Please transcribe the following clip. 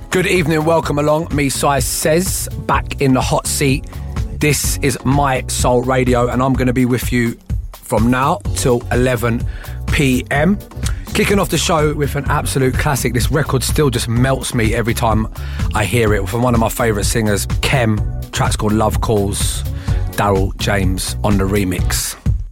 Good evening, welcome along. Me, Sai Says, back in the hot seat. This is My Soul Radio, and I'm going to be with you from now till 11 p.m. Kicking off the show with an absolute classic. This record still just melts me every time I hear it. From one of my favourite singers, Kem. Track's called Love Calls. Daryl James on the remix.